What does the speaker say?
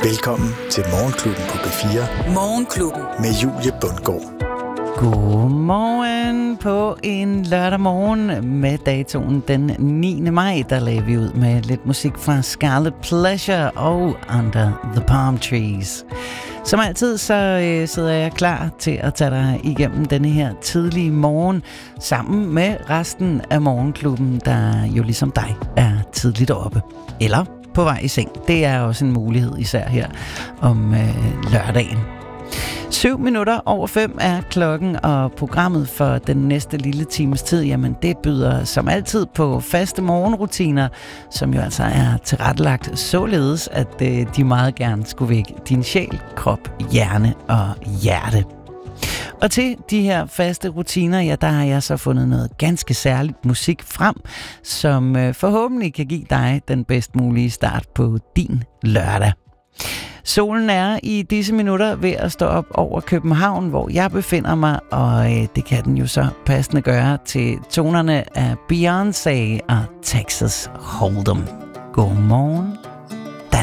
Velkommen til Morgenklubben på B4. Morgenklubben. Med Julie Bundgaard. Godmorgen på en lørdag morgen med datoen den 9. maj. Der lagde vi ud med lidt musik fra Scarlet Pleasure og Under the Palm Trees. Som altid så sidder jeg klar til at tage dig igennem denne her tidlige morgen sammen med resten af Morgenklubben, der jo ligesom dig er tidligt oppe. Eller på vej i seng. Det er også en mulighed, især her om lørdagen. 7:07 er klokken, og programmet for den næste lille times tid, jamen det byder som altid på faste morgenrutiner, som jo altså er tilrettelagt således, at de meget gerne skulle vække din sjæl, krop, hjerne og hjerte. Og til de her faste rutiner, ja, der har jeg så fundet noget ganske særligt musik frem, som forhåbentlig kan give dig den bedst mulige start på din lørdag. Solen er i disse minutter ved at stå op over København, hvor jeg befinder mig, og det kan den jo så passende gøre til tonerne af Beyoncé og Texas Hold'em. Godmorgen.